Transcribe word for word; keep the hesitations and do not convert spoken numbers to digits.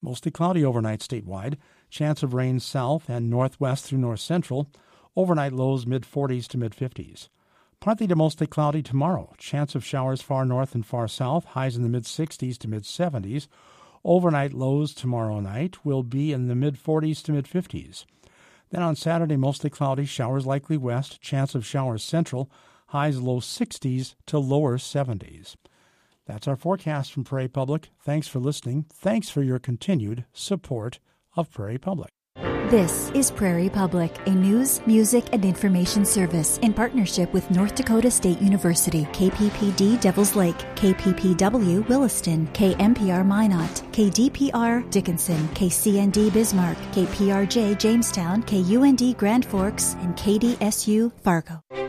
Mostly cloudy overnight statewide. Chance of rain south and northwest through north central. Overnight lows mid forties to mid fifties. Partly to mostly cloudy tomorrow. Chance of showers far north and far south. Highs in the mid sixties to mid seventies. Overnight lows tomorrow night will be in the mid forties to mid fifties. Then on Saturday, mostly cloudy. Showers likely west. Chance of showers central. Highs low sixties to lower seventies. That's our forecast from Prairie Public. Thanks for listening. Thanks for your continued support of Prairie Public. This is Prairie Public, a news, music, and information service in partnership with North Dakota State University, K P P D Devils Lake, K P P W Williston, K M P R Minot, K D P R Dickinson, K C N D Bismarck, K P R J Jamestown, K U N D Grand Forks, and K D S U Fargo.